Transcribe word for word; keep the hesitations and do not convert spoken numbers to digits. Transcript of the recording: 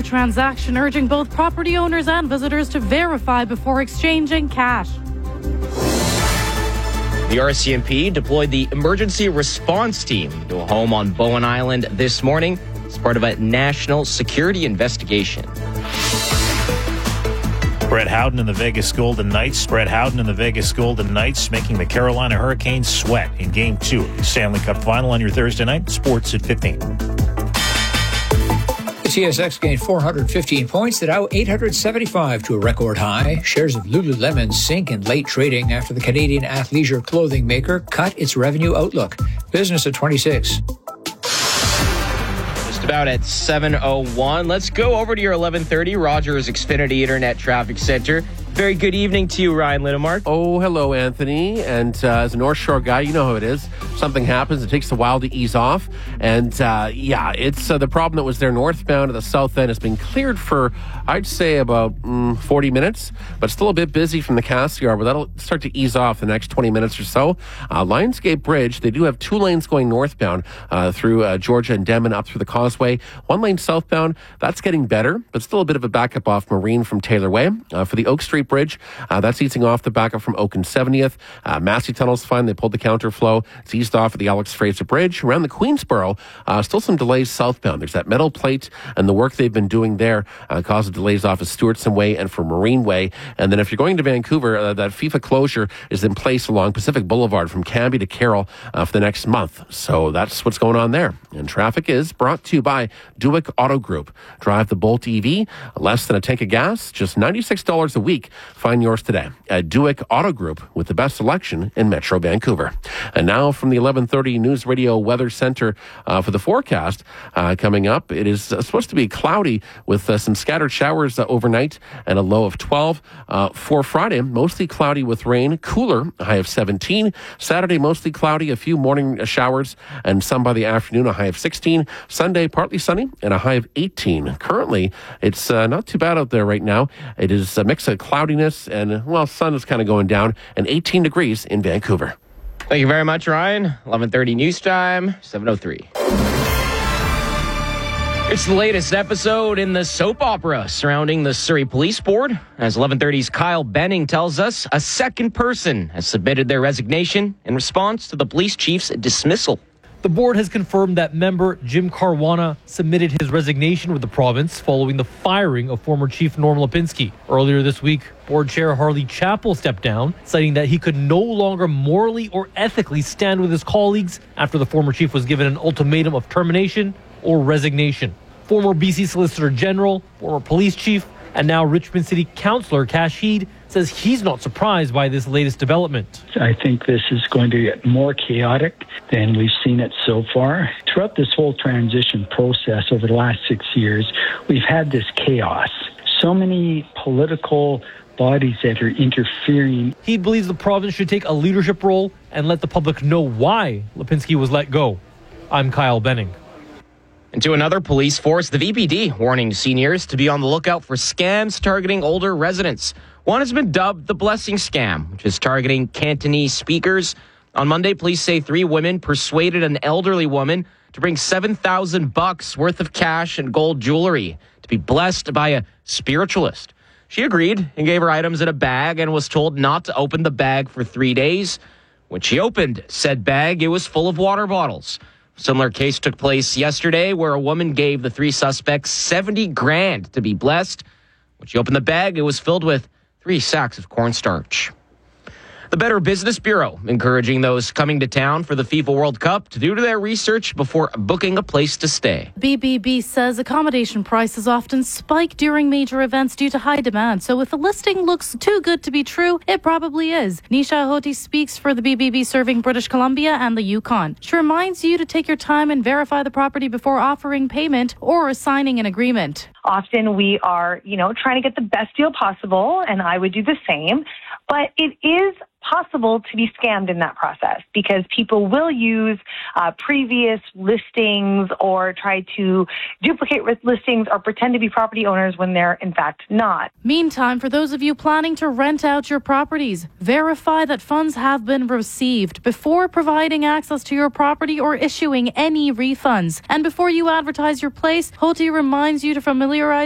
transaction, urging both property owners and visitors to verify before exchanging cash. The R C M P deployed the emergency response team to a home on Bowen Island this morning as part of a national security investigation. Brett Howden and the Vegas Golden Knights. Brett Howden and the Vegas Golden Knights making the Carolina Hurricanes sweat in Game two of the Stanley Cup Final on your Thursday night. Sports at fifteen. The T S X gained four hundred fifteen points, the Dow eight hundred seventy-five to a record high. Shares of Lululemon sink in late trading after the Canadian athleisure clothing maker cut its revenue outlook. Business at twenty-six. About at seven oh one. Let's go over to your eleven thirty Rogers Xfinity Internet Traffic Center. Very good evening to you, Ryan Littemark. Oh, hello, Anthony. And uh, as a North Shore guy, you know how it is. Something happens, it takes a while to ease off. And uh, yeah, it's uh, the problem that was there northbound at the south end has been cleared for, I'd say, about mm, forty minutes, but still a bit busy from the Cassiar, but that'll start to ease off the next twenty minutes or so. Uh, Lionsgate Bridge, they do have two lanes going northbound uh, through uh, Georgia and Denman up through the Causeway. One lane southbound, that's getting better, but still a bit of a backup off Marine from Taylor Way. Uh, for the Oak Street Bridge, uh, that's easing off the backup from Oak and seventieth. Uh, Massey Tunnel's fine. They pulled the counterflow. It's eased off at the Alex Fraser Bridge. Around the Queensboro, uh, still some delays southbound. There's that metal plate, and the work they've been doing there uh, causes delays off of Stewartson Way and for Marine Way. And then if you're going to Vancouver, uh, that FIFA closure is in place along Pacific Boulevard from Cambie to Carroll uh, for the next month. So that's what's going on there. And traffic is brought to you by Duick Auto Group. Drive the Bolt E V, less than a tank of gas, just ninety-six dollars a week. Find yours today at Duick Auto Group with the best selection in Metro Vancouver. And now from the eleven thirty News Radio Weather Center uh, for the forecast uh, coming up. It is uh, supposed to be cloudy with uh, some scattered showers uh, overnight and a low of twelve. Uh, for Friday, mostly cloudy with rain, cooler, a high of seventeen. Saturday, mostly cloudy, a few morning showers and some by the afternoon, a high of sixteen. Sunday, partly sunny and a high of eighteen. Currently, it's uh, not too bad out there right now. It is a mix of cloudiness and, well, sun is kind of going down, and eighteen degrees in Vancouver. Thank you very much, Ryan. eleven thirty news time, seven oh three. It's the latest episode in the soap opera surrounding the Surrey Police Board. As eleven thirty's Kyle Benning tells us, a second person has submitted their resignation in response to the police chief's dismissal. The board has confirmed that member Jim Caruana submitted his resignation with the province following the firing of former Chief Norm Lipinski. Earlier this week, board chair Harley Chappell stepped down, citing that he could no longer morally or ethically stand with his colleagues after the former chief was given an ultimatum of termination or resignation. Former B C Solicitor General, former police chief, and now Richmond City Councillor Kash Heed says he's not surprised by this latest development. I think this is going to get more chaotic than we've seen it so far. Throughout this whole transition process over the last six years, we've had this chaos. So many political bodies that are interfering. He believes the province should take a leadership role and let the public know why Lipinski was let go. I'm Kyle Benning. And to another police force, the V P D warning seniors to be on the lookout for scams targeting older residents. One has been dubbed the Blessing Scam, which is targeting Cantonese speakers. On Monday, police say three women persuaded an elderly woman to bring seven thousand bucks worth of cash and gold jewelry to be blessed by a spiritualist. She agreed and gave her items in a bag and was told not to open the bag for three days. When she opened said bag, it was full of water bottles. A similar case took place yesterday where a woman gave the three suspects seventy grand to be blessed. When she opened the bag, it was filled with three sacks of cornstarch. The Better Business Bureau encouraging those coming to town for the FIFA World Cup to do their research before booking a place to stay. B B B says accommodation prices often spike during major events due to high demand. So if a listing looks too good to be true, it probably is. Nisha Hoti speaks for the B B B serving British Columbia and the Yukon. She reminds you to take your time and verify the property before offering payment or signing an agreement. Often we are, you know, trying to get the best deal possible, and I would do the same. But it is possible to be scammed in that process because people will use uh, previous listings or try to duplicate listings or pretend to be property owners when they're in fact not. Meantime, for those of you planning to rent out your properties, verify that funds have been received before providing access to your property or issuing any refunds. And before you advertise your place, Hoti reminds you to familiarize